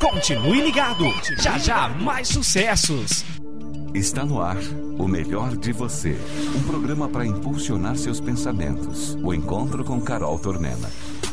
Continue ligado. Já já mais sucessos. Está no ar o melhor de você. Um programa para impulsionar seus pensamentos. O encontro com Carol Tormena.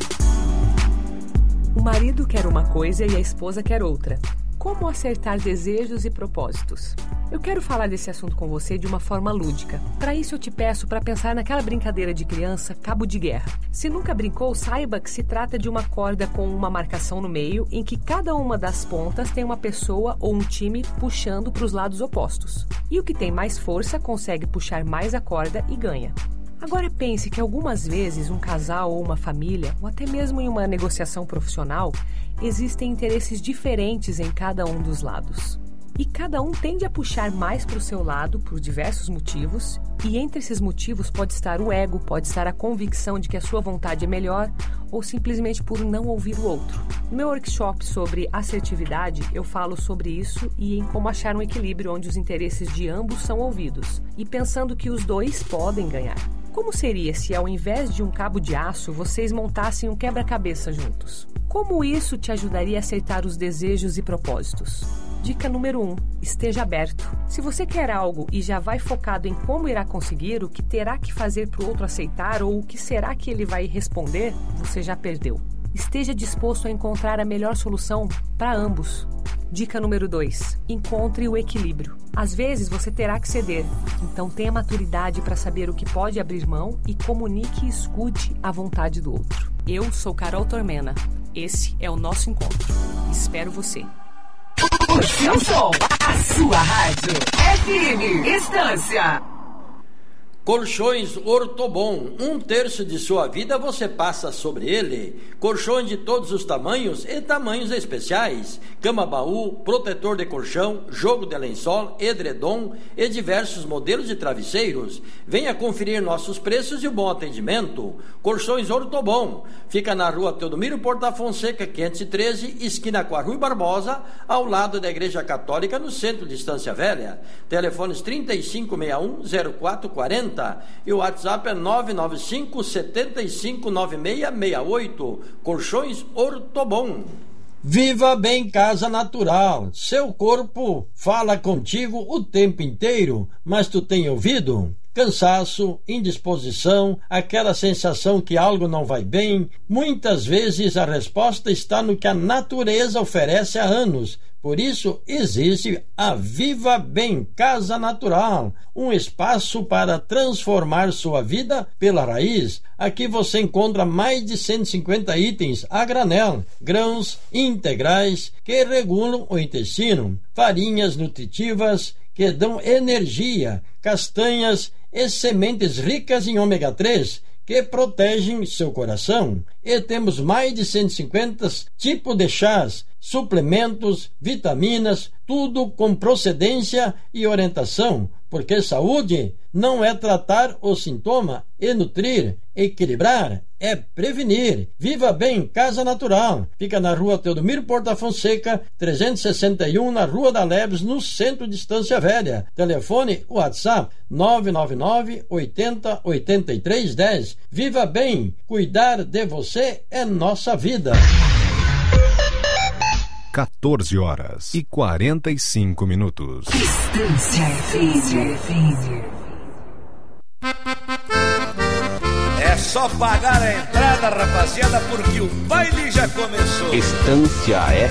O marido quer uma coisa e a esposa quer outra. Como acertar desejos e propósitos? Eu quero falar desse assunto com você de uma forma lúdica. Para isso eu te peço para pensar naquela brincadeira de criança, cabo de guerra. Se nunca brincou, saiba que se trata de uma corda com uma marcação no meio, em que cada uma das pontas tem uma pessoa ou um time puxando para os lados opostos. E o que tem mais força consegue puxar mais a corda e ganha. Agora pense que algumas vezes um casal ou uma família, ou até mesmo em uma negociação profissional, existem interesses diferentes em cada um dos lados. E cada um tende a puxar mais para o seu lado por diversos motivos, e entre esses motivos pode estar o ego, pode estar a convicção de que a sua vontade é melhor, ou simplesmente por não ouvir o outro. No meu workshop sobre assertividade, eu falo sobre isso e em como achar um equilíbrio onde os interesses de ambos são ouvidos, e pensando que os dois podem ganhar. Como seria se, ao invés de um cabo de aço, vocês montassem um quebra-cabeça juntos? Como isso te ajudaria a acertar os desejos e propósitos? Dica número 1. Esteja aberto. Se você quer algo e já vai focado em como irá conseguir, o que terá que fazer para o outro aceitar ou o que será que ele vai responder, você já perdeu. Esteja disposto a encontrar a melhor solução para ambos. Dica número 2. Encontre o equilíbrio. Às vezes você terá que ceder, então tenha maturidade para saber o que pode abrir mão e comunique e escute a vontade do outro. Eu sou Carol Tormena. Esse é o nosso encontro. Espero você. O seu som, a sua rádio. FM Estância. Colchões Ortobon, 1/3 de sua vida você passa sobre ele. Colchões de todos os tamanhos e tamanhos especiais. Cama-baú, protetor de colchão, jogo de lençol, edredom e diversos modelos de travesseiros. Venha conferir nossos preços e o bom atendimento. Colchões Ortobon, fica na rua Teodomiro Porta Fonseca, 513, esquina com a Rui Barbosa, ao lado da Igreja Católica, no centro de Estância Velha. Telefones 3561-0440 e o WhatsApp é 995-759668. Colchões Ortobon. Viva Bem Casa Natural. Seu corpo fala contigo o tempo inteiro, mas tu tem ouvido? Cansaço, indisposição, aquela sensação que algo não vai bem. Muitas vezes a resposta está no que a natureza oferece há anos. Por isso existe a Viva Bem Casa Natural, um espaço para transformar sua vida pela raiz. Aqui você encontra mais de 150 itens a granel, grãos integrais que regulam o intestino, farinhas nutritivas que dão energia, castanhas e sementes ricas em ômega 3 que protegem seu coração. E temos mais de 150 tipos de chás, suplementos, vitaminas, tudo com procedência e orientação, porque saúde não é tratar o sintoma e nutrir, equilibrar, é prevenir. Viva Bem Casa Natural. Fica na rua Teodomiro Porta Fonseca, 361, na Rua da Leves, no centro de Estância Velha. Telefone WhatsApp 999 80 83 10. Viva Bem, cuidar de você é nossa vida. 14h45. Estância FM. É só pagar a entrada, rapaziada, porque o baile já começou. Estância